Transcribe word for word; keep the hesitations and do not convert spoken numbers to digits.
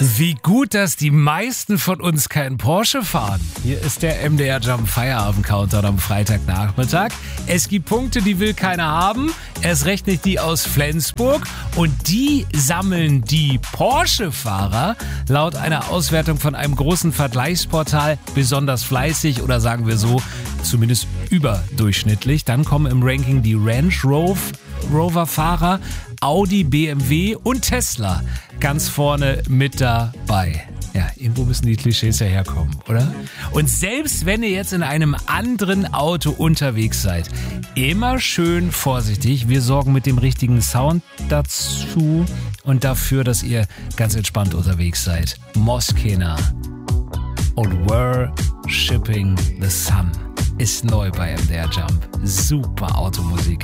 Wie gut, dass die meisten von uns keinen Porsche fahren. Hier ist der M D R Jump Feierabend Countdown am Freitagnachmittag. Es gibt Punkte, die will keiner haben. Erst recht nicht die aus Flensburg. Und die sammeln die Porsche-Fahrer laut einer Auswertung von einem großen Vergleichsportal besonders fleißig oder sagen wir so, zumindest überdurchschnittlich. Dann kommen im Ranking die Range Rover-Fahrer, Audi, B M W und Tesla ganz vorne mit dabei. Ja, irgendwo müssen die Klischees ja herkommen, oder? Und selbst wenn ihr jetzt in einem anderen Auto unterwegs seid, immer schön vorsichtig. Wir sorgen mit dem richtigen Sound dazu und dafür, dass ihr ganz entspannt unterwegs seid. Moskina und Worshipping the Sun ist neu bei M D R Jump. Super Automusik.